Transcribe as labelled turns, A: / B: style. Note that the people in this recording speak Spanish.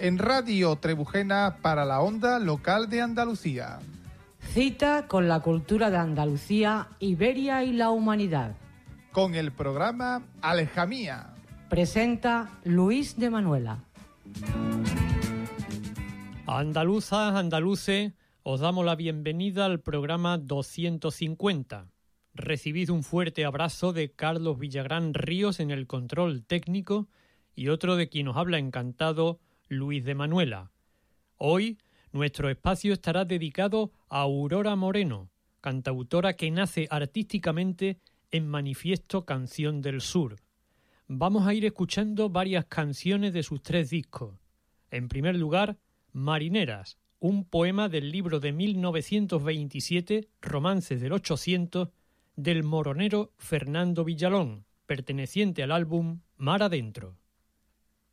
A: en Radio Trebujena para la onda local de Andalucía.
B: Cita con la cultura de Andalucía, Iberia y la humanidad.
A: Con el programa Aljamía.
B: Presenta Luis de Manuela.
C: Andaluzas, andaluces, os damos la bienvenida al programa 250. Recibid un fuerte abrazo de Carlos Villagrán Ríos en el control técnico y otro de quien os habla encantado, Luis de Manuela. Hoy nuestro espacio estará dedicado a Aurora Moreno, cantautora que nace artísticamente en Manifiesto Canción del Sur. Vamos a ir escuchando varias canciones de sus 3 discos. En primer lugar, Marineras, un poema del libro de 1927, Romances del 800, del moronero Fernando Villalón, perteneciente al álbum Mar Adentro.